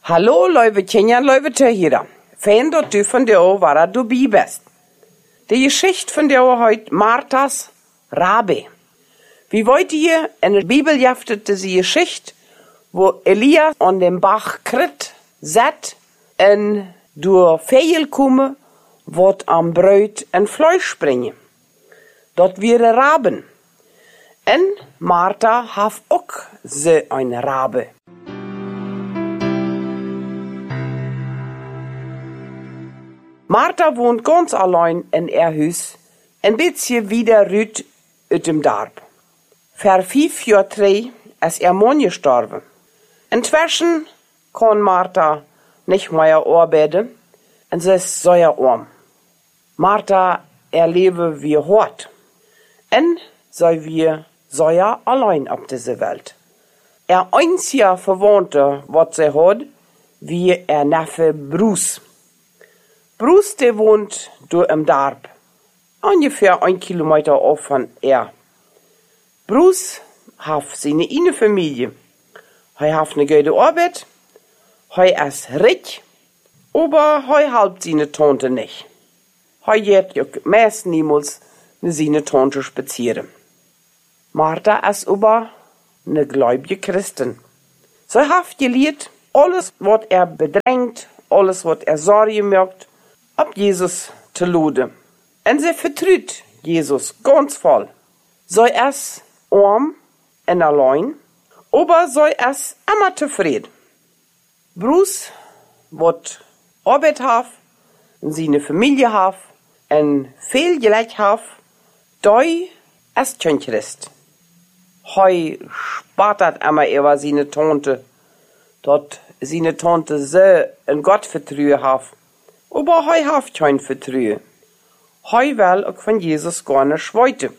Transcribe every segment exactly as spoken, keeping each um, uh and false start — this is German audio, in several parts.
Hallo, lieve kinderen, lieve Töchter. Fijn dat du van jou waar du bij bist. De Geschichte von der heute Marthas Rabe. Wie wollt ihr in der Bibel jaftet diese Geschichte, wo Elia an dem Bach krit, zet, en durch Feil komme, wat am Brot en Fleisch springen. Dat wäre Raben. En Martha haf ook ze een Rabe. Martha wohnt ganz allein in ihr Haus, ein bisschen wieder rüt uit dem Dorp. Vor fünf Jahr drei ist ihr Mann gestorben. Inzwischen kann Martha nicht mehr arbeiten und sie ist sehr arm. Martha erlebe wie hart und sei wie sehr allein auf dieser Welt. Ihr einziger Verwandter, was sie hat, wie ihr Neffe Bruce. Bruce, der wohnt du im Dorp, ungefähr ein Kilometer auf von er. Bruce hat seine eigene Familie. Er hat eine gute Arbeit, er ist reich, aber er halbt seine Tante nicht. Er geht auch meist niemals seine Tante spazieren. Martha ist aber eine gläubige Christin. Sie hat gelehrt, alles, was er bedrängt, alles, was er Sorge macht, ab Jesus zu laden. Und sie vertraut Jesus ganz voll. Sei es arm und allein, aber sei es immer zufrieden. Bruce, wat Arbeit hat, und seine Familie hat, und viel Geld hat, doi ist kein Christ. Hei spart immer über seine Tante, dort seine Tante so in Gott vertrauen hat. Aber hei hat kein Vertrauen. Hei will auch von Jesus gar nicht weiter.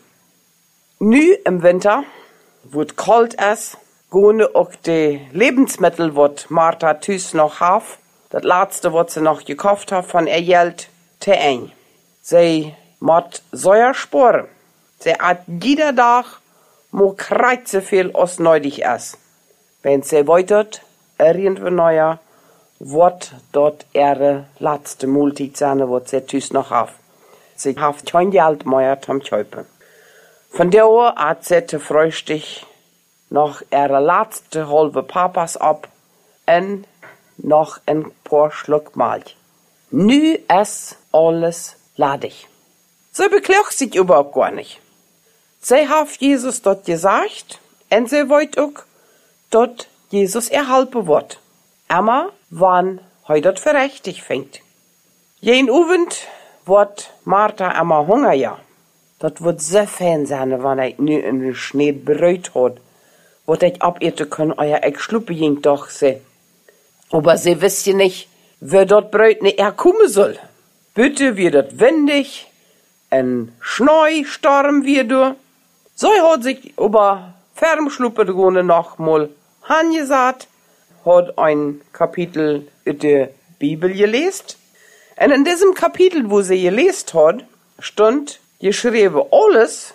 Nu im Winter, wo es kalt ist, gehen auch die Lebensmittel, was Martha tüs noch hat, das letzte, was sie noch gekauft hat von ihr Geld, zu ein. Sie muss sehr sparen. Sie hat jeder Tag mo kreuz viel als nötig ist. Wenn sie weitert, irgendwo neuer, wat dort ihre letzte Multi sein, was sie tüs noch hat. Sie hat kein Geld mehr zum Kaufen. Von der Uhr hat sie zu frühstück noch ihre letzte halbe Papas ab und noch ein paar Schluck Milch. Nu ist alles ledig. Sie beklagt sich überhaupt gar nicht. Sie hat Jesus dort gesagt und sie wollt auch, dort Jesus erhalten wird. Immer, wann heu dort für richtig fängt. Jeden Abend wird Martha immer Hunger, ja. Das wird so fein sein, wenn ich nu in den Schnee Brot hat, wat ich abeten kann, euer ich schluppe jeden Tag se. Aber sie wisst ja nicht, wer dort Brot nicht herkommen soll. Bitte wird dort windig, ein Schneesturm wird du. So hat sich aber Fernschluppe drone noch mal angesagt, hat ein Kapitel in der Bibel gelesen. Und in diesem Kapitel, wo sie gelesen hat, stand geschrieben alles,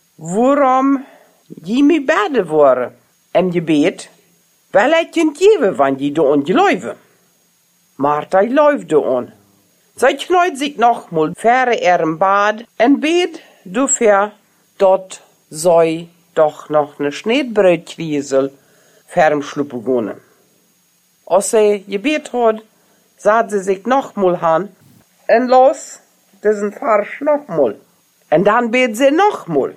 worum die mir beten waren im Gebet, weil ich den gebe, wenn die da und läuft. Martha läuft da an. Sie knallt sich nochmal vor ihrem Bad und bet dafür, dort sei doch noch eine Schneebrötkriesel fern schluppe gehen. Als sie gebet hat, sah sie sich nochmal an und los diesen Farsch nochmal. Und dann bet sie nochmal.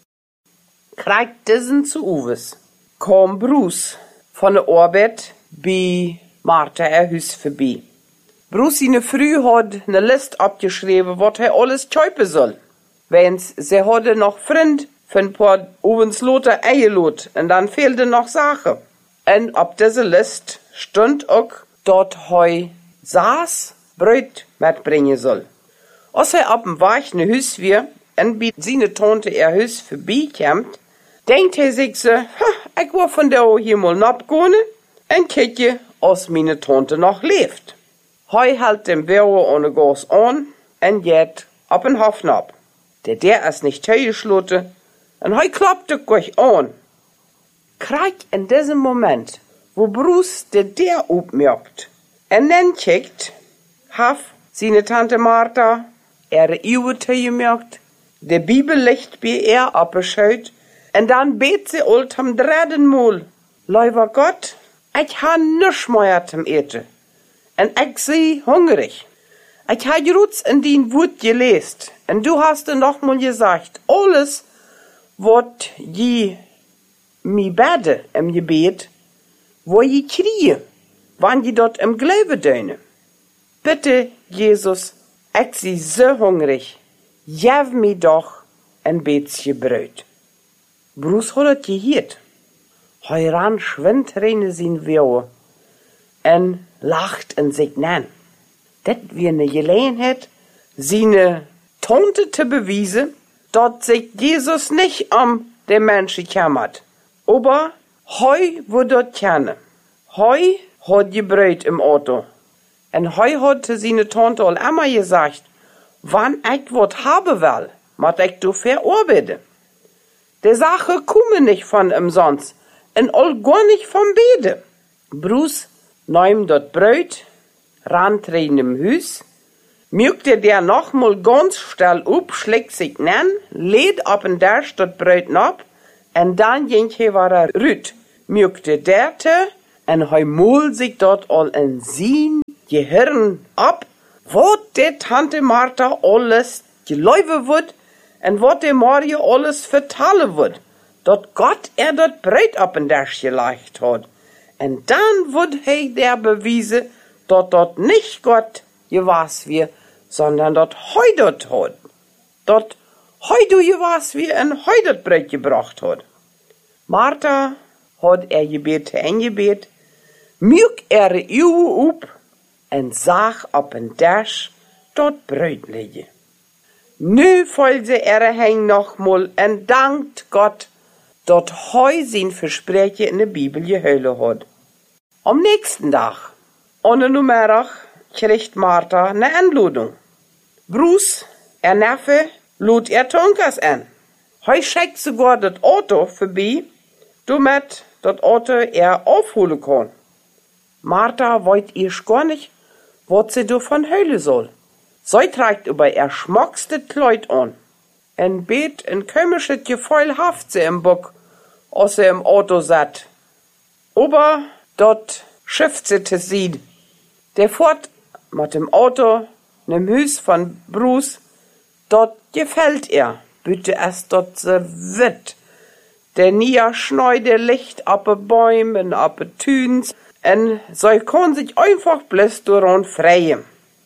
Kriegt diesen zu Uwes. Kam Bruce von der Arbeit bei Martha ihr Haus vorbei. Bruce in der Früh hat eine Liste abgeschrieben, was er alles kaufen soll. Wenn's sie hatte noch Freund für ein paar Ovensloter Eilot und dann fehlte noch Sache. Und auf dieser Liste stand auch, dort heu Saas Brot mitbringen soll. Als er ab dem Weg nach Haus wir und bei seine Tante ihr Haus vorbeikommt, denkt er sich so, ich war von der hier mal abgehen und kicke, als meine Tante noch lebt. Heu hält den Bauer ohne Gas an und geht ab den Hafen ab. Der der ist nicht zugeschlossen und heu klappt er gleich an. Krieg in diesem Moment wo Bruce de der opmerkt. En dann checkt, haf seine Tante Martha, ihre Iwete gemerkt, de Bibel legt bei ihr abgeschaut, en dann bet sie ultem dritten Mal, Lieber Gott, ich ha nisch mehr zum Eten, en ich sie hungrig. Ich ha jutz in den Wut gelest, en du hast noch mal gesagt, alles, wat je mi bade im Gebet, wo je kriege, wann je dort im Glaube döne. Bitte, Jesus, ich sie so hungrig, gib mi doch ein bisschen Brot. Bruce hat het gehört. Heuran schwindt reine sin Wehe en lacht en sich nan. Dat wir ne Gelegenheit, seine Tante zu beweisen, dass sich Jesus nicht um den Menschen kümmert. Aber heu wird dort kennen. Heu hat je Brot im Auto. En heu hat seine Tante all immer gesagt, wann ich wat haben will, mat ich do verarbeiten. Die Sache komme nicht von ihm sonst, en all gar nicht vom Bede. Bruce nahm dort Brot, rannt rein im Hus, mückte der noch mal ganz schnell up, schlägt sich nen, lädt ab und der dort Brot ab, en dann ging he war er rüt, mückte der te, en he mol sich dort all in sein Gehirn ab, wat de Tante Martha alles geläufe wird, en wat de Mario alles vertellen wird, dat Gott er dort Brot ab und der gelegt hat. En dann wird he der bewiesen, dat dort nicht Gott gewas wir, sondern dat heu dort hat. Dat heu du gewas wir en heu dort Brot gebracht hat. Martha hat er gebet eingebet, mjuk er Uwe up en sag op en Dash dort Brot liggen. Nu voll sie er heng noch mal en dankt Gott, dat heu sein Versprechen in der Bibel gehüllt hat. Am nächsten Tag, ohne Nummerach, kriegt Martha ne Anladung. Bruce, er Neffe, lud er Tonkas an. Heu schickt sogar das Auto vorbei, damit das Auto er aufholen kann. Martha wollt ihr gar nicht, was sie davon hören soll. Sie trägt über ihr schmuckstes Kleid an. En bet en komisches Gefühl haft sie im Bock, als sie im Auto satt. Aber dort schifft sie zu sehen. Der fährt mit dem Auto, nem Hus von Bruce, dort gefällt er, bitte es dort so wird. Der nie schneidet Licht ab de Bäumen, ab de Tüns, en sie kann sich einfach bloß daran freien.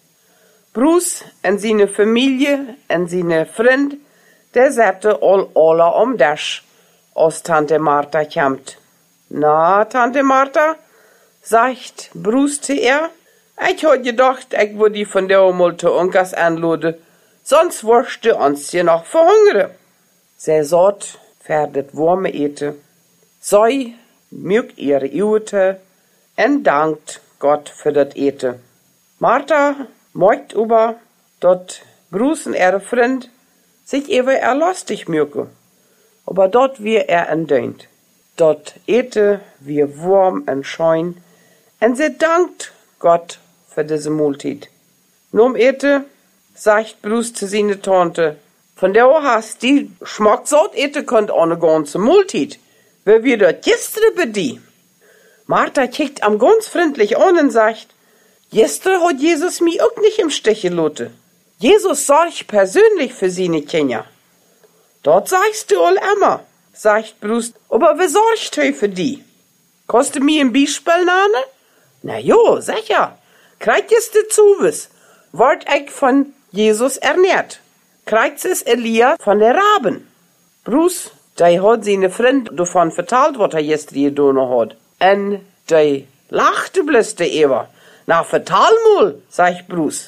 Bruce en seine Familie en seine Freund, der sagte all alle um das, als Tante Martha kommt. Na, Tante Martha, sagt Bruce zu ihr, ich hab gedacht, ich würde die von der mal zu Onkas anladen, sonst wirst du uns hier noch verhungern. Sie sagt, ferdet warme Ete, sie mögt ihre Ute und dankt Gott für das Ete. Martha mögt über, dort Bruce und ihre Freund sich über er lustig mögen, aber dort wir er entdeunt. Dort ete wir warm und schein, und sie dankt Gott für diese Mahlzeit. Num ete, sagt Bruce zu seiner Tante, von der hast die schmeckt so ete könnt ohne ganze Mahlzeit, weil wir dort gestern bei die. Martha kickt am ganz freundlich an und sagt, gestern hat Jesus mich auch nicht im Stich gelassen. Jesus sorgt persönlich für seine Kinder. Dort sagst du all immer, sagt Bruce, aber wer sorgt he für die? Kostet mir ein Beispiel nane? Na jo, sicher. Kriegt es de Zuwes, ward ich von Jesus ernährt. Kriegt es Elia von der Raben. Bruce, der hat seine Freund davon vertalt, was er gestern getan hat. En der lachte bloß der Eber. Na, vertal mal, sagt Bruce.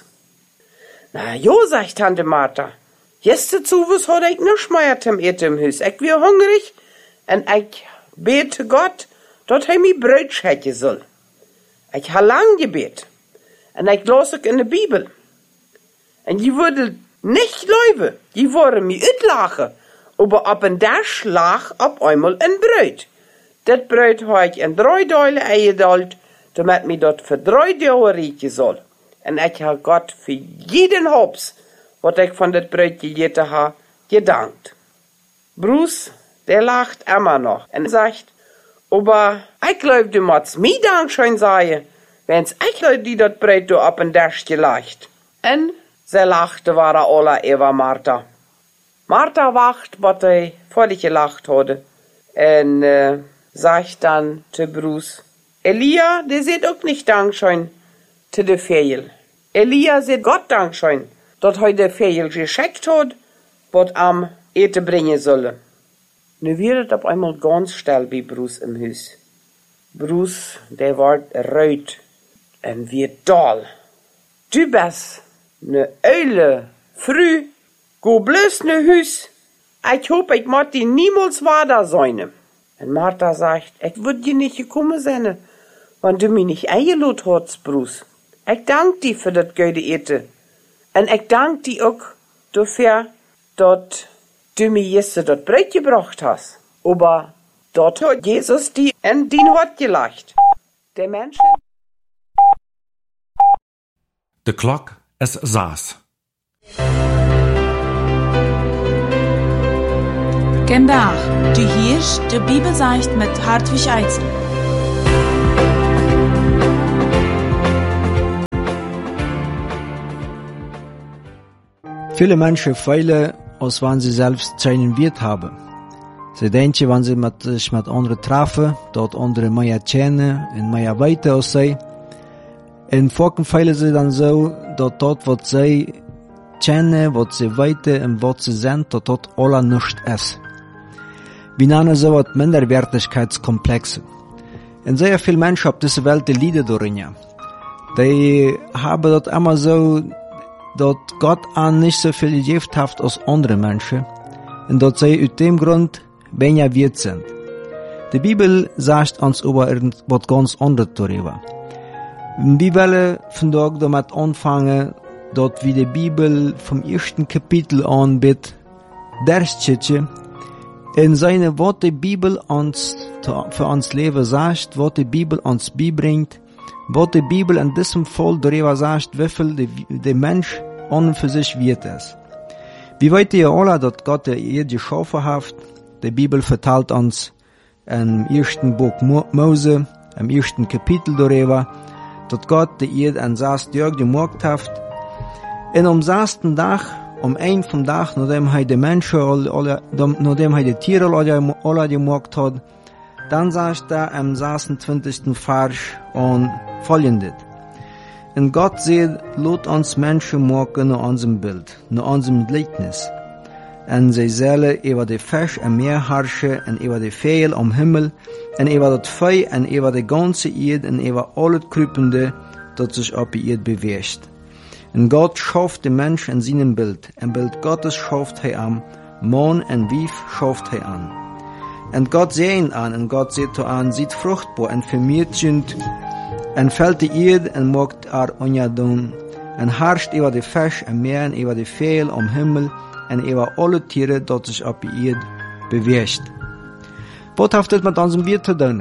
Na jo, sagt Tante Martha. Gestern Zuwes hat ich nisch mehr zum Eten im Hus. Ich wir hungrig, en ich bete Gott, dort he mi Brot schätze soll. Ich ha lang gebet, en ich las ich in der Bibel. En die würde nicht leuben, die wollen mi utlachen, aber ab en der Schlag ab einmal ein Brot. Dat Brot heb ik in drei Teile eingedalt, damit mir dat für drei Jahre reichen soll. En ik heb Gott für jeden Hops, wat ik van dat Brot gegeten habe, gedankt. Bruce, der lacht immer noch und sagt, aber ich glaub, du musst mir Dankeschön sagen, wenn's ich Leute, die dat Brot do ab en Dash gelacht. En sie lachte waren alle über Martha. Martha wacht, wat hij vor dich gelacht hatte, en äh, sagt dann zu Bruce, Elia, der sieht auch nicht Dankeschön zu de Fehl. Elia sieht Gott Dankeschön, dat hij de Fehl geschickt hat, wat am Ete bringen solle. Nu wird het op einmal ganz still bei Bruce im Haus. Bruce, der ward rot en wird doll. Du bist ne Eule, früh, go bloß ne Haus. Ich hoop, ich mag die niemals weiter sein. En Martha sagt, ich würd dir nicht gekommen sein, wenn du mich nicht eingeladen hast, Bruce. Ich dank dir für das gute Ete. En ich dank dir auch dafür, dass du mir jetzt das Brot gebracht hast. Aber dort hat Jesus die in den Hort gelacht. Der Menschen. De klok es saß. Vandaag, du hierst de Bibel sagt mit Hartwig Eidsen. Viele Menschen feilen, als wenn sie selbst keinen Wert haben. Sie denken, wenn sie mit, sich mit anderen treffen, dort andere mehr kennen und mehr weiter als sie. Und vorhin feilen sie dann so, dass dort, was sie kennen, was sie weiter und was sie sind, dass dort alles nicht ist. Wir nennen so was Minderwertigkeitskomplexe. Und sehr viele Menschen auf dieser Welt leiden darin. Die haben dort immer so, dass Gott an nicht so viel gegeben hat als andere Menschen und dass sie aus dem Grund weniger wert sind. Die Bibel sagt uns über etwas ganz anderes darüber. Wir wollen vandaag damit anfangen, dass wir die Bibel vom ersten Kapitel an mit durchschauen in seine, was die Bibel uns für uns Leben sagt, was die Bibel uns beibringt, was die Bibel in diesem Fall darüber sagt, wie viel der de Mensch an und für sich wert ist. Wir wissen ja alle, dass Gott der Erde geschaffen hat. Die Bibel verteilt uns im ersten Buch Mose, im ersten Kapitel darüber, dass Gott die Erde an sechs Tagen gemacht hat. Und am sechsten Tag, um ein vom Tag, nachdem er die Menschen, alle, nachdem er die Tiere alle, alle gemacht hat, dann sagt er am sechsundzwanzigsten Vers und folgendes. Und Gott sieht, lot uns Menschen machen nach unserem Bild, nach unserem Gleichnis. Und sie sollen über die Fisch am Meer herrschen, und über die Vögel am Himmel, und über das Vieh, und über die ganze Erde, und über alles Krüppende, das sich auf die Erde bewegt. Und Gott schafft den Mensch in seinem Bild. Ein Bild Gottes schafft er an, Mann und Weib schafft er an. Und Gott sieht ihn an, und Gott sieht er an, sieht fruchtbar und vermehrt sind, und fällt die Erde und macht er unjadun, und herrscht über die Fisch am Meer, und über die Vögel am Himmel, und über alle Tiere, die sich auf die Erde bewegt. Was hat das mit unserem Bild zu tun?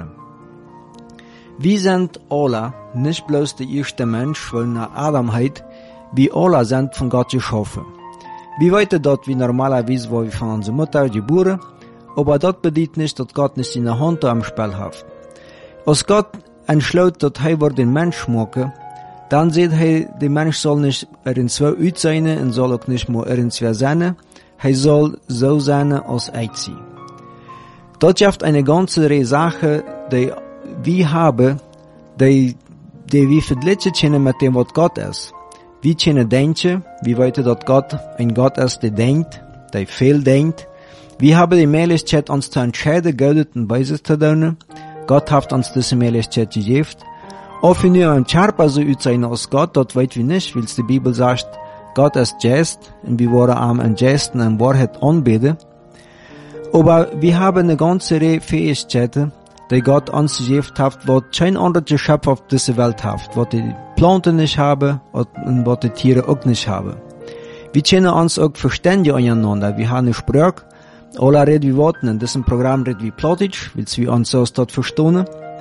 Wir sind alle, nicht bloß der erste Mensch, weil nach Adam hat, wir alle sind von Gott geschaffen. Wir wissen dort, wie normalerweise, wo wir von unserer Mutter geboren, aber das bedeutet nicht, dass Gott nicht seine Hand am Spiel hat. Als Gott entschloss, dass er den Mensch machen, dann sieht er, der Mensch soll nicht in zwei Ute sein und soll auch nicht mehr in zwei sein. Er soll so sein, als er sein. Das schafft eine ganze Reihe Sachen, die wir haben, die, die wir vergleichen können mit dem, was Gott ist. Wir können denken, wir wissen, dass Gott ein Gott ist, der denkt, der viel denkt. Wir haben die Möglichkeit, uns zu entscheiden, Gott und Weise zu tun. Gott hat uns diese Möglichkeit gegeben. Ob wir nur ein Scherper so sein als Gott, das weit wir nicht, weil die Bibel sagt, Gott ist Geist, und wir wollen am in Geist und in Wahrheit anbeten. Aber wir haben eine ganze Reihe Fähigkeiten, die Gott uns gegeben hat, was kein anderes Geschöpf auf dieser Welt hat, was die Planten nicht haben und was die Tiere auch nicht haben. Wir können uns auch verständigen untereinander. Wir haben eine Sprache, Alla reden wie Worten, in diesem Programm reden wie Plattdeutsch, weil wir uns so dort verstehen.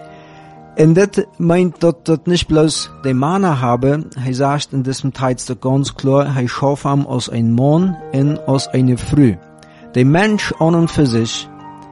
Und das meint, dass das nicht bloß die Männer haben, er sagt in diesem Text ganz klar, er schafft ihm aus einem Mann und aus einer Frau. Der Mensch an und für sich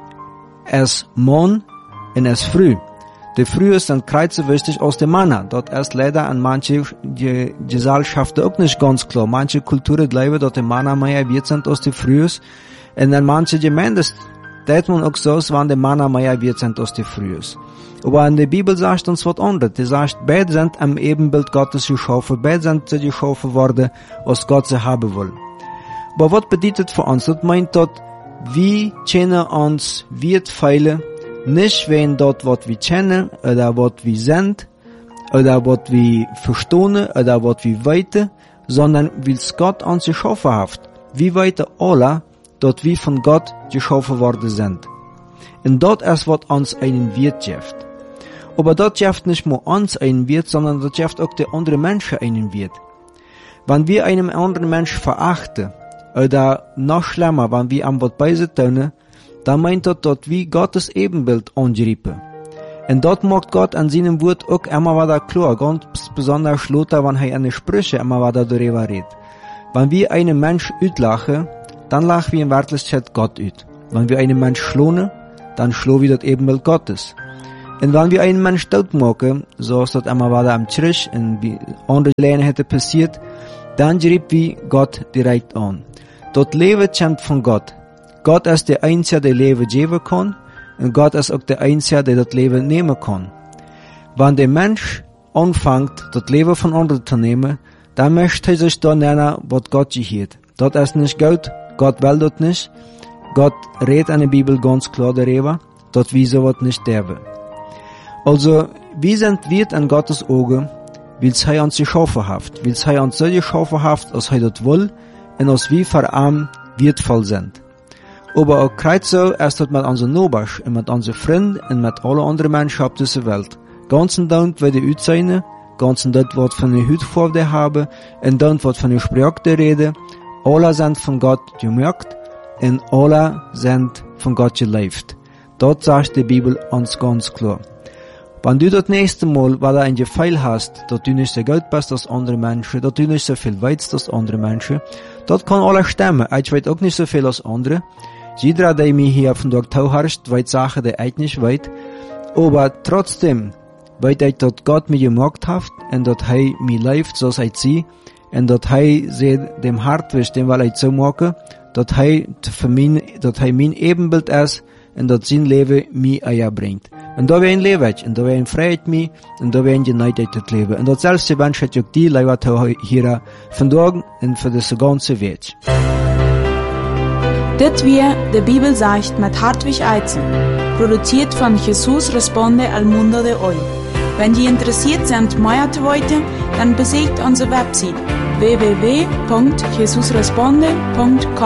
ist Mann und ist Frau. Die Frühe sind kreuze wichtig aus den Männern. Dort ist leider an manche die Gesellschaften auch nicht ganz klar. Manche Kulturen glauben, dass die Männer mehr wert sind aus den Frühen. Und in manche Gemeinden tut man auch so, wenn die Männer mehr wert sind aus den Frühen. Aber in der Bibel sagt uns was anderes. Die sagt, beide sind am Ebenbild Gottes geschaffen, beide sind so geschaffen worden, was Gott sie haben will. Aber was bedeutet für uns? Das meint, dass wir kennen uns wertvolle, nicht wegen dort, was wir kennen, oder was wir sind, oder was wir verstehen, oder was wir weiten, sondern weil Gott uns geschaffen hat. Wir weiten alle, dass wir von Gott geschaffen worden sind. Und dort ist, was uns einen Wert gibt. Aber dort gibt nicht nur uns einen Wert, sondern dort gibt auch die anderen Menschen einen Wert. Wenn wir einen anderen Menschen verachten, oder noch schlimmer, wenn wir am was Böses tun, dann meint das, dass wir Gottes Ebenbild angreifen. Und dort macht Gott an seinem Wort auch immer wieder klar, ganz besonders lauter, wenn er eine Sprüche immer wieder darüber redet. Wenn wir einen Mensch utlachen, dann lachen wir in Wirklichkeit Gott ut. Wenn wir einen Mensch schlagen, dann schlagen wir das Ebenbild Gottes. Und wenn wir einen Mensch tot machen, so ist das immer wieder am Trisch, und wie andere Läden hätte passiert, dann greifen wir Gott direkt an. Das Leben kommt von Gott. Gott ist der Einzige, der Leben geben kann, und Gott ist auch der Einzige, der das Leben nehmen kann. Wenn der Mensch anfängt, das Leben von anderen zu nehmen, dann möchte er sich da nennen, was Gott gehört. Das ist nicht gut, Gott will das nicht. Gott redet in der Bibel ganz klar darüber, dass wir sowas nicht dürfen. Also, wir sind wert an Gottes Augen, weil er uns geschaffen hat, weil er uns so geschaffen hat, als er das will, und als wir für ihn wertvoll sind. Aber auch gerade so ist das mit unseren Nachbarn und mit unseren Freunden und mit allen anderen Menschen auf dieser Welt. Ganz und dann, wie die aussehen, ganz und dort, was von der Hautfarbe haben, und dann, was von der Sprache reden, alle sind von Gott gemerkt, und alle sind von Gott gelebt. Dort sagt die Bibel uns ganz klar. Wenn du das nächste Mal, weil du ein Gefühl hast, dass du nicht so gut bist als andere Menschen, dass du nicht so viel weißt als andere Menschen, das kann alles stimmen. Ich weiß auch nicht so viel als andere. Jeder, der mich hier von dort zuhört, weiß Sachen, die ich nicht weiß. Aber trotzdem weiß ich, dass Gott mich gemacht hat und dass er mich lebt, so sei sie, und dass er sie dem Hart wischt, dem weil ich so mache, dass er für mich, dass er mein Ebenbild ist und dass sein Leben mich eier bringt. Und da wäre ein Leben, und da wäre ein Freiheit mich, und da wäre ein Geneidet Leben. Und das selbst Mensch hat auch die Leute hier von morgen und für das ganze Welt. Das wir die Bibel sagt mit Hartwig Eizen, produziert von Jesus Responde al Mundo de Hoy. Wenn Sie interessiert sind, mehr zu wissen, dann besucht unsere Website w w w punkt jesus responde punkt com.